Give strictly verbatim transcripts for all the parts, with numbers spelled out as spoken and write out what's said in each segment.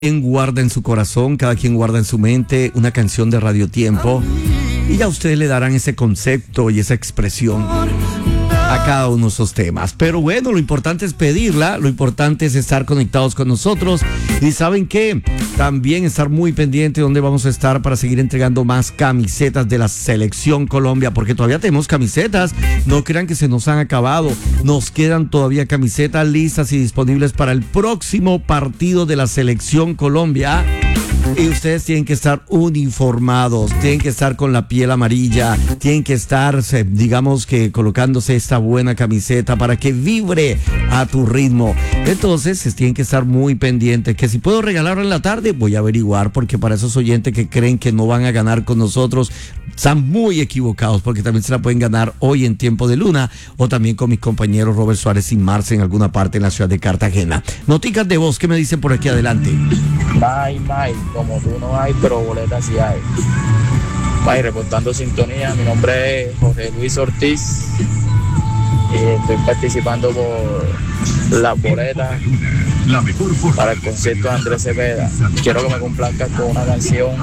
quien guarda en su corazón, cada quien guarda en su mente una canción de Radio Tiempo y ya ustedes le darán ese concepto y esa expresión a cada uno de esos temas. Pero bueno, lo importante es pedirla, lo importante es estar conectados con nosotros y ¿saben qué? También estar muy pendiente de dónde vamos a estar para seguir entregando más camisetas de la Selección Colombia, porque todavía tenemos camisetas, no crean que se nos han acabado, nos quedan todavía camisetas listas y disponibles para el próximo partido de la Selección Colombia. Y ustedes tienen que estar uniformados, tienen que estar con la piel amarilla, tienen que estar, digamos que colocándose esta buena camiseta para que vibre a tu ritmo. Entonces, tienen que estar muy pendientes, que si puedo regalarlo en la tarde, voy a averiguar, porque para esos oyentes que creen que no van a ganar con nosotros, están muy equivocados, porque también se la pueden ganar hoy en Tiempo de Luna, o también con mis compañeros Robert Suárez y Marce en alguna parte en la ciudad de Cartagena. Noticas de voz, ¿qué me dicen por aquí adelante? May, May, como tú no hay, pero boletas sí hay. May, reportando sintonía, mi nombre es Jorge Luis Ortiz y estoy participando por las boletas para el concierto de Andrés Cepeda. Quiero que me complazcas con una canción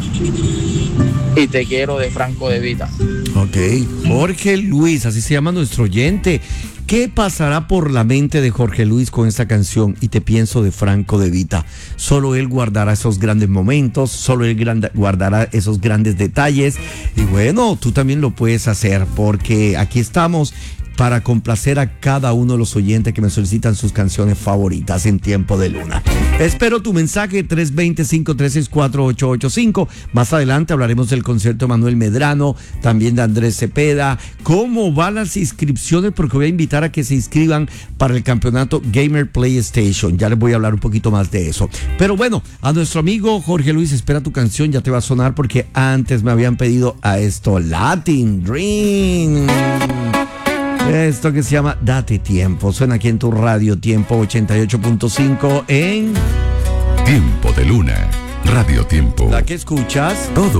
Y Te Quiero de Franco De Vita. Ok, Jorge Luis, así se llama nuestro oyente. ¿Qué pasará por la mente de Jorge Luis con esta canción Y Te Pienso de Franco De Vita? Solo él guardará esos grandes momentos, solo él gran- guardará esos grandes detalles. Y bueno, tú también lo puedes hacer, porque aquí estamos para complacer a cada uno de los oyentes que me solicitan sus canciones favoritas en Tiempo de Luna. Espero tu mensaje tres dos cero, cinco tres seis cuatro, ocho ocho cinco. Más adelante hablaremos del concierto de Manuel Medrano, también de Andrés Cepeda. ¿Cómo van las inscripciones? Porque voy a invitar a que se inscriban para el campeonato Gamer PlayStation. Ya les voy a hablar un poquito más de eso. Pero bueno, a nuestro amigo Jorge Luis, espera tu canción, ya te va a sonar, porque antes me habían pedido a esto, Latin Dream. Esto que se llama Date Tiempo. Suena aquí en tu Radio Tiempo ochenta y ocho punto cinco en Tiempo de Luna, Radio Tiempo. la que escuchas Todo